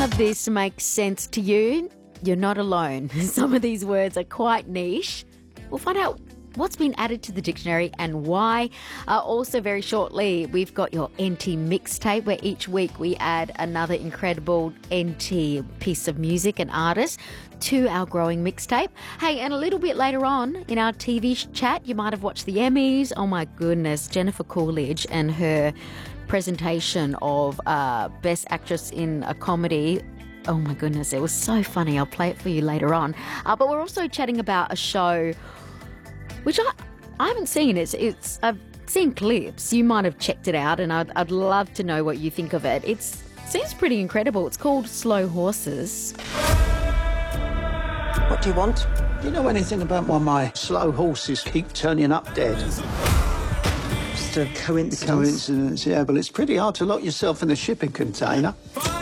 none of this makes sense to you, you're not alone. Some of these words are quite niche. We'll find out what's been added to the dictionary and why. Also, very shortly, we've got your NT mixtape, where each week we add another incredible NT piece of music and artist to our growing mixtape. Hey, and a little bit later on in our TV chat, you might have watched the Emmys. Oh my goodness, Jennifer Coolidge and her presentation of Best Actress in a Comedy. Oh my goodness, it was so funny. I'll play it for you later on. But we're also chatting about a show which I haven't seen. I've seen clips. You might have checked it out, and I'd love to know what you think of it. It seems pretty incredible. It's called Slow Horses. What do you want? Do you know anything about why my slow horses keep turning up dead? Just a coincidence. Coincidence, yeah, but it's pretty hard to lock yourself in a shipping container.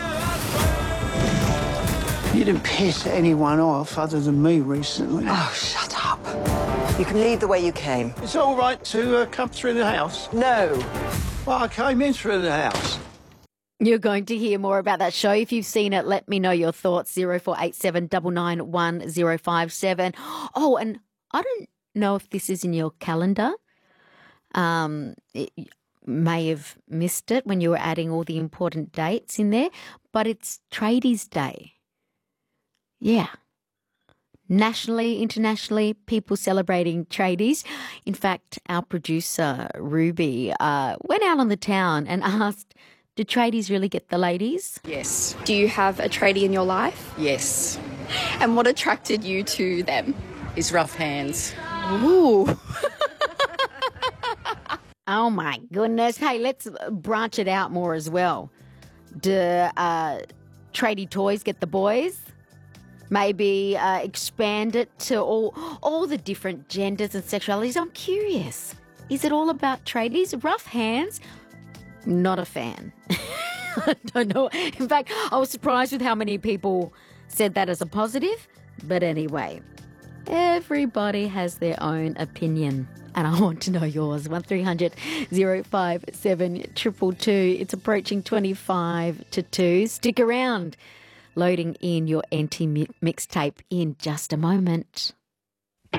You didn't piss anyone off other than me recently. Oh, shut up. You can leave the way you came. It's all right to come through the house. No. Well, I came in through the house. You're going to hear more about that show. If you've seen it, let me know your thoughts. 0487 991 057. Oh, and I don't know if this is in your calendar. You may have missed it when you were adding all the important dates in there, but it's Tradies Day. Yeah. Nationally, internationally, people celebrating tradies. In fact, our producer, Ruby, went out on the town and asked, do tradies really get the ladies? Yes. Do you have a tradie in your life? Yes. And what attracted you to them? His rough hands. Ooh. Oh, my goodness. Hey, let's branch it out more as well. Do tradie toys get the boys? Maybe expand it to all the different genders and sexualities. I'm curious. Is it all about tradies? Rough hands? Not a fan. I don't know. In fact, I was surprised with how many people said that as a positive. But anyway, everybody has their own opinion. And I want to know yours. 1300 057 222. It's approaching 25 to 2. Stick around. Loading in your NT mixtape in just a moment.